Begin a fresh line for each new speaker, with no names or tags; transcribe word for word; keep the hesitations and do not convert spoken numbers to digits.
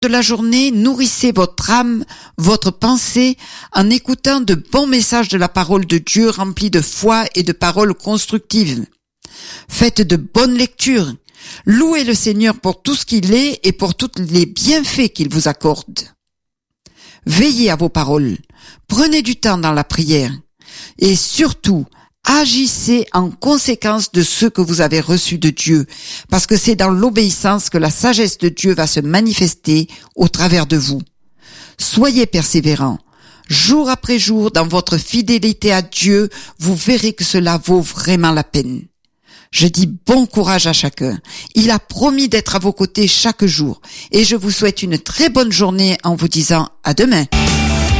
de la journée, nourrissez votre âme, votre pensée, en écoutant de bons messages de la parole de Dieu remplis de foi et de paroles constructives. Faites de bonnes lectures. Louez le Seigneur pour tout ce qu'il est et pour tous les bienfaits qu'il vous accorde. Veillez à vos paroles. Prenez du temps dans la prière. Et surtout, agissez en conséquence de ce que vous avez reçu de Dieu, parce que c'est dans l'obéissance que la sagesse de Dieu va se manifester au travers de vous. Soyez persévérants. Jour après jour, dans votre fidélité à Dieu, vous verrez que cela vaut vraiment la peine. Je dis bon courage à chacun. Il a promis d'être à vos côtés chaque jour. Et je vous souhaite une très bonne journée en vous disant à demain.